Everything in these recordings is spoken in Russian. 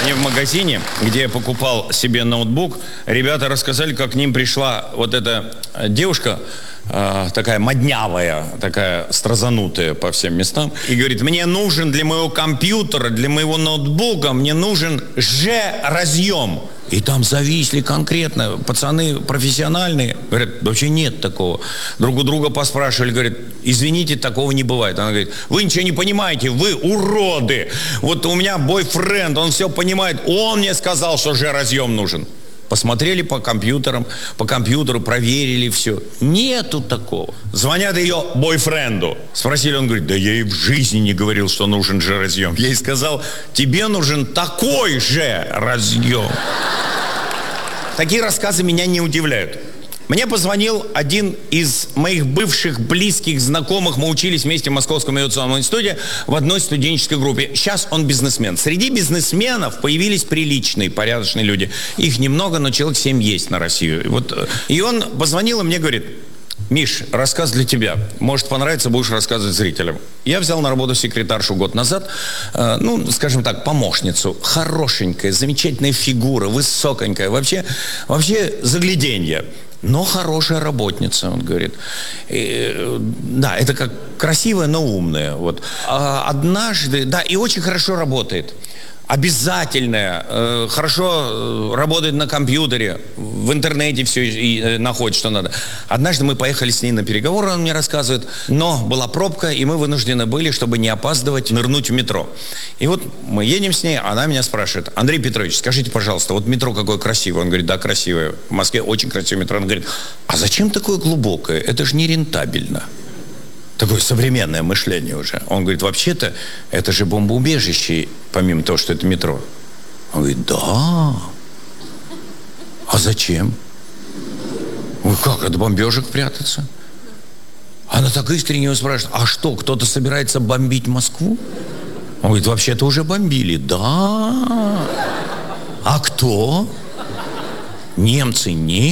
Мне в магазине, где я покупал себе ноутбук, ребята рассказали, как к ним пришла вот эта девушка, такая моднявая, такая стразанутая по всем местам, и говорит: мне нужен для моего компьютера, для моего ноутбука, мне нужен Ж-разъем. И там зависли конкретно пацаны профессиональные. Говорят: да вообще нет такого. Друг у друга поспрашивали, говорят: извините, такого не бывает. Она говорит: вы ничего не понимаете, вы уроды. Вот у меня бойфренд, он все понимает, он мне сказал, что Ж-разъем нужен. Посмотрели по компьютеру, проверили все. Нету такого. Звонят ее бойфренду. Спросили, он говорит: да я ей в жизни не говорил, что нужен Ж-разъем. Я ей сказал: тебе нужен такой же разъем. Такие рассказы меня не удивляют. Мне позвонил один из моих бывших близких знакомых. Мы учились вместе в Московском авиационном институте в одной студенческой группе. Сейчас он бизнесмен. Среди бизнесменов появились приличные, порядочные люди. Их немного, но человек 7 есть на Россию. И он позвонил и мне говорит: Миш, рассказ для тебя. Может понравится, будешь рассказывать зрителям. Я взял на работу секретаршу год назад, скажем так, помощницу. Хорошенькая, замечательная фигура, высоконькая. Вообще загляденье. Но хорошая работница, он говорит. Да, это как красивая, но умная. Однажды, да, и очень хорошо работает. Обязательная, хорошо работает на компьютере, в интернете все и находит, что надо. Однажды мы поехали с ней на переговоры, он мне рассказывает, но была пробка, и мы вынуждены были, чтобы не опаздывать, нырнуть в метро. И вот мы едем с ней, она меня спрашивает: Андрей Петрович, скажите, пожалуйста, вот метро какое красивое. Он говорит: да, красивое. В Москве очень красивое метро. Он говорит: а зачем такое глубокое? Это же не рентабельно. Такое современное мышление уже. Он говорит: вообще-то, это же бомбоубежище, помимо того, что это метро. Он говорит: да. А зачем? Ой, как от бомбежек прятаться? Она так искренне его спрашивает: а что, кто-то собирается бомбить Москву? Он говорит: вообще-то уже бомбили. Да. А кто? Немцы.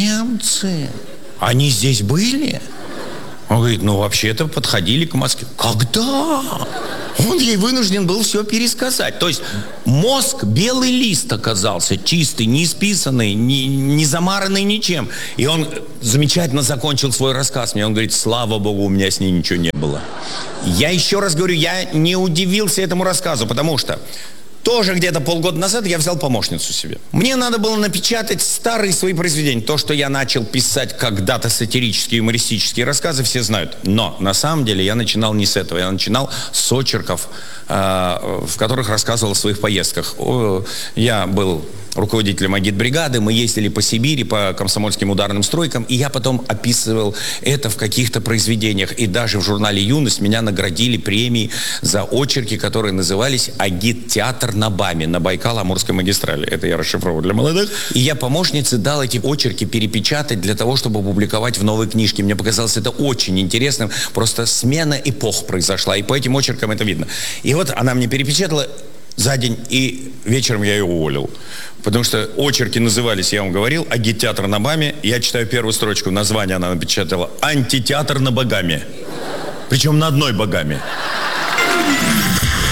Они здесь были? Он говорит: вообще-то подходили к Москве. Когда? Он ей вынужден был все пересказать. То есть мозг белый лист оказался, чистый, не исписанный, не замаранный ничем. И он замечательно закончил свой рассказ мне. Он говорит: слава богу, у меня с ней ничего не было. Я еще раз говорю, я не удивился этому рассказу, потому что тоже где-то полгода назад я взял помощницу себе. Мне надо было напечатать старые свои произведения. То, что я начал писать когда-то сатирические, юмористические рассказы, все знают. Но на самом деле я начинал не с этого. Я начинал с очерков, в которых рассказывал о своих поездках. Я был руководителем агитбригады, мы ездили по Сибири, по комсомольским ударным стройкам, и я потом описывал это в каких-то произведениях. И даже в журнале «Юность» меня наградили премией за очерки, которые назывались «Агит-театр на БАМе», на Байкало-Амурской магистрали. Это я расшифровываю для молодых. И я помощнице дал эти очерки перепечатать для того, чтобы публиковать в новой книжке. Мне показалось это очень интересным. Просто смена эпох произошла, и по этим очеркам это видно. И вот она мне перепечатала за день, и вечером я ее уволил. Потому что очерки назывались, я вам говорил, «Агит-театр на БАМе». Я читаю первую строчку, название она напечатала: «Антитеатр на Багаме». Причем на одной Багаме.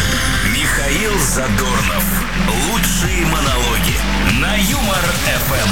Михаил Задорнов. Лучшие монологи на Юмор ФМ.